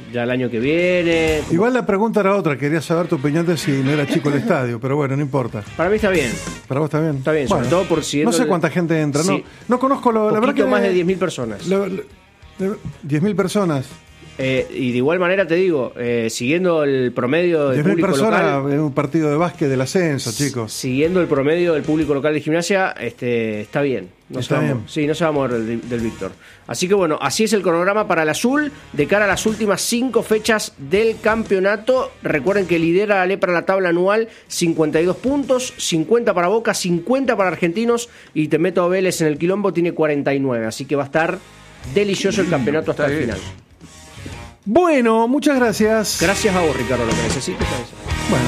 ya el año que viene. Igual la pregunta era otra, quería saber tu opinión de si no era chico el estadio, pero bueno, no importa. Para mí está bien. ¿Para vos está bien? Está bien, sobre todo por siguiendo... No sé cuánta gente entra, sí. no conozco la verdad que... más de 10.000 personas. 10.000 personas. Y de igual manera te digo, siguiendo el promedio del 10.000 público personas local... en un partido de básquet del ascenso, chicos. Siguiendo el promedio del público local de Gimnasia, está bien. Está bien. Sí, no se va a mover del Víctor. Así que bueno, así es el cronograma para el azul de cara a las últimas 5 fechas del campeonato. Recuerden que lidera la Lepra la tabla anual, 52 puntos, 50 para Boca, 50 para Argentinos, y te meto a Vélez en el quilombo, tiene 49. Así que va a estar delicioso el campeonato hasta el final. Bueno, muchas gracias. Gracias a vos, Ricardo, lo que necesites. Bueno.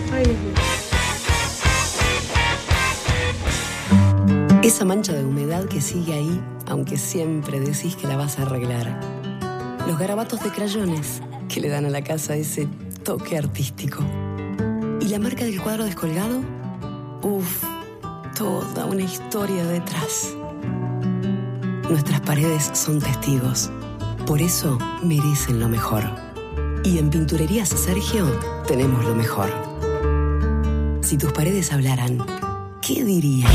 Esa mancha de humedad que sigue ahí, aunque siempre decís que la vas a arreglar. Los garabatos de crayones que le dan a la casa ese toque artístico. ¿Y la marca del cuadro descolgado? Uf, toda una historia detrás. Nuestras paredes son testigos. Por eso merecen lo mejor. Y en Pinturerías Sergio tenemos lo mejor. Si tus paredes hablaran, ¿qué dirían?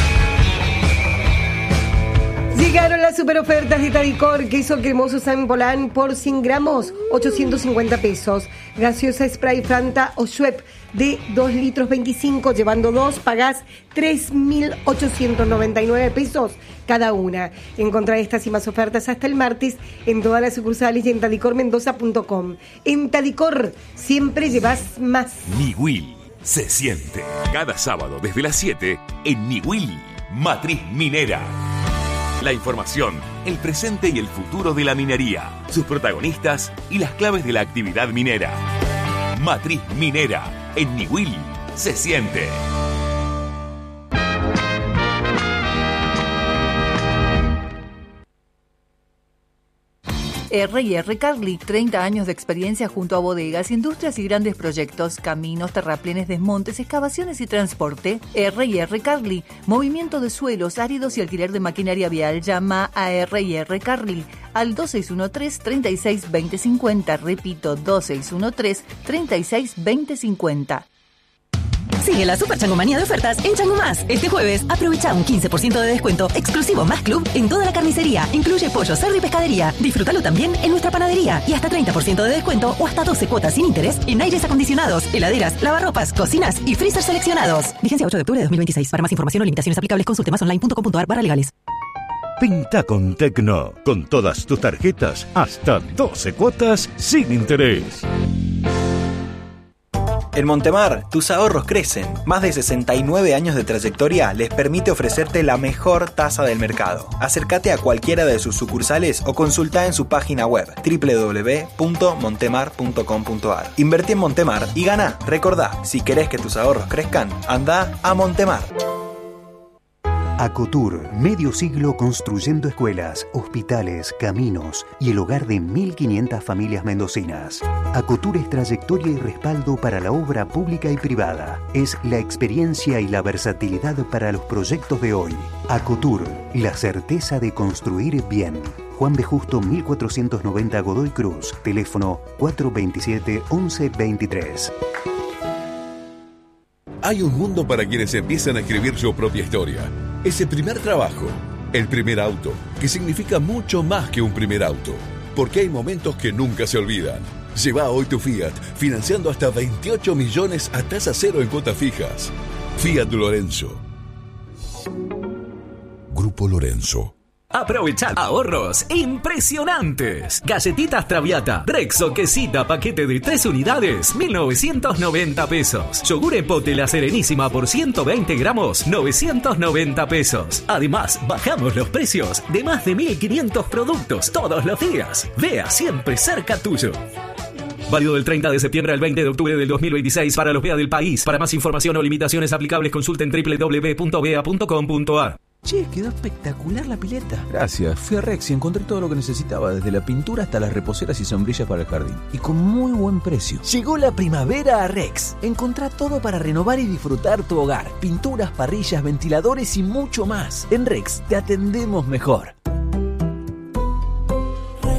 Llegaron las super ofertas de Tadicor, queso cremoso San Polán por 100 gramos, 850 pesos. Gaseosa Spray Fanta o Schweppes de 2 litros 25, llevando 2, pagás 3.899 pesos cada una. Encontrá estas y más ofertas hasta el martes en todas las sucursales y en tadicormendoza.com. En Tadicor siempre llevas más. Niwil se siente cada sábado desde las 7 en Niwil, Matriz Minera. La información, el presente y el futuro de la minería, sus protagonistas y las claves de la actividad minera. Matriz Minera, en Niwil, se siente. R&R Carly, 30 años de experiencia junto a bodegas, industrias y grandes proyectos, caminos, terraplenes, desmontes, excavaciones y transporte. R&R Carly, movimiento de suelos áridos y alquiler de maquinaria vial. Llama a R&R Carly al 2613-362050. Repito, 2613-362050. Sigue la Super Changomanía de ofertas en Chango Más. Este jueves, aprovecha un 15% de descuento exclusivo Más Club en toda la carnicería. Incluye pollo, cerdo y pescadería. Disfrútalo también en nuestra panadería. Y hasta 30% de descuento o hasta 12 cuotas sin interés en aires acondicionados, heladeras, lavarropas, cocinas y freezer seleccionados. Vigencia 8 de octubre de 2026. Para más información o limitaciones aplicables, consulte masonline.com.ar/legales. Pinta con Tecno. Con todas tus tarjetas, hasta 12 cuotas sin interés. En Montemar, tus ahorros crecen. Más de 69 años de trayectoria les permite ofrecerte la mejor tasa del mercado. Acércate a cualquiera de sus sucursales o consulta en su página web www.montemar.com.ar. Invertí en Montemar y gana. Recordá, si querés que tus ahorros crezcan, anda a Montemar. Acotur, medio siglo construyendo escuelas, hospitales, caminos y el hogar de 1.500 familias mendocinas. Acotur es trayectoria y respaldo para la obra pública y privada. Es la experiencia y la versatilidad para los proyectos de hoy. Acotur, la certeza de construir bien. Juan B. Justo 1490 Godoy Cruz, teléfono 427-1123. Hay un mundo para quienes empiezan a escribir su propia historia. Ese primer trabajo, el primer auto, que significa mucho más que un primer auto, porque hay momentos que nunca se olvidan. Lleva hoy tu Fiat, financiando hasta 28 millones a tasa cero en cuotas fijas. Fiat Lorenzo. Grupo Lorenzo. Aprovecha ahorros impresionantes. Galletitas Traviata, Rexo quesita paquete de 3 unidades, 1.990 pesos. Yogur Epote La Serenísima por 120 gramos, 990 pesos. Además, bajamos los precios de más de 1.500 productos todos los días. Vea siempre cerca tuyo. Válido del 30 de septiembre al 20 de octubre del 2026 para los BEA del país. Para más información o limitaciones aplicables, consulten www.bea.com.ar. Che, quedó espectacular la pileta. Gracias, fui a Rex y encontré todo lo que necesitaba, desde la pintura hasta las reposeras y sombrillas para el jardín. Y con muy buen precio. Llegó la primavera a Rex. Encontrá todo para renovar y disfrutar tu hogar. Pinturas, parrillas, ventiladores y mucho más. En Rex te atendemos mejor.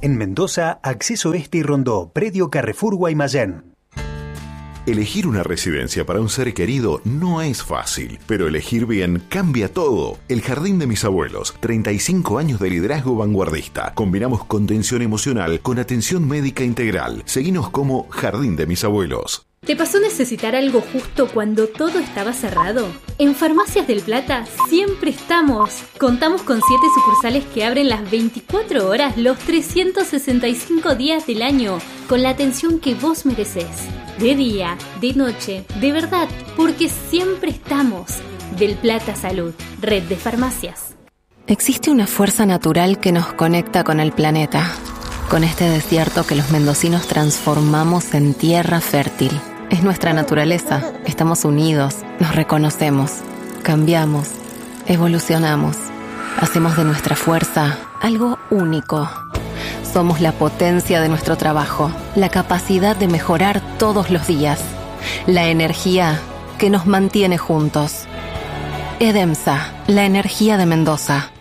En Mendoza, Acceso Este y Rondó, Predio Carrefour Guaymallén. Elegir una residencia para un ser querido no es fácil, pero elegir bien cambia todo. El Jardín de mis abuelos, 35 años de liderazgo vanguardista. Combinamos contención emocional con atención médica integral. Seguinos como Jardín de mis abuelos. ¿Te pasó necesitar algo justo cuando todo estaba cerrado? En Farmacias del Plata siempre estamos. Contamos con 7 sucursales que abren las 24 horas los 365 días del año, con la atención que vos merecés. De día, de noche, de verdad, porque siempre estamos. Del Plata Salud, red de farmacias. Existe una fuerza natural que nos conecta con el planeta, con este desierto que los mendocinos transformamos en tierra fértil. Es nuestra naturaleza, estamos unidos, nos reconocemos, cambiamos, evolucionamos, hacemos de nuestra fuerza algo único. Somos la potencia de nuestro trabajo, la capacidad de mejorar todos los días, la energía que nos mantiene juntos. EDEMSA, la energía de Mendoza.